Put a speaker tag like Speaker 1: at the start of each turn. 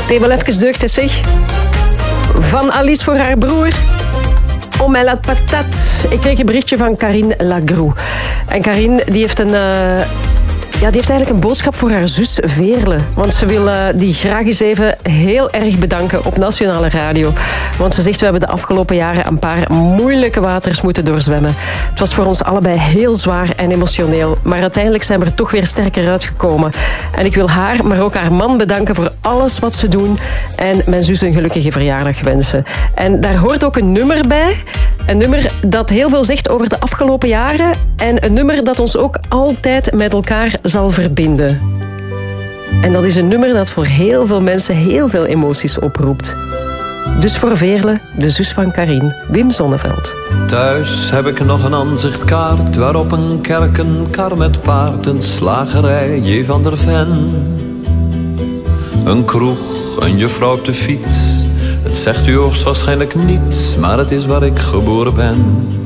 Speaker 1: Het heeft wel even deugd, hè, zeg. Van Alice voor haar broer. Om la patat. Ik kreeg een berichtje van Karine Lagroux. En Karine die heeft die heeft eigenlijk een boodschap voor haar zus Veerle. Want ze wil die graag eens even heel erg bedanken op Nationale Radio. Want ze zegt, we hebben de afgelopen jaren een paar moeilijke waters moeten doorzwemmen. Het was voor ons allebei heel zwaar en emotioneel. Maar uiteindelijk zijn we er toch weer sterker uitgekomen. En ik wil haar, maar ook haar man bedanken voor alles wat ze doen. En mijn zus een gelukkige verjaardag wensen. En daar hoort ook een nummer bij. Een nummer dat heel veel zegt over de afgelopen jaren. En een nummer dat ons ook altijd met elkaar zal verbinden. En dat is een nummer dat voor heel veel mensen heel veel emoties oproept. Dus voor Veerle, de zus van Karine, Wim Zonneveld.
Speaker 2: Thuis heb ik nog een aanzichtkaart waarop een kerk, een kar met paard, een slagerij, J. van der Ven. Een kroeg, een juffrouw op de fiets. Het zegt u hoogstwaarschijnlijk niets, maar het is waar ik geboren ben.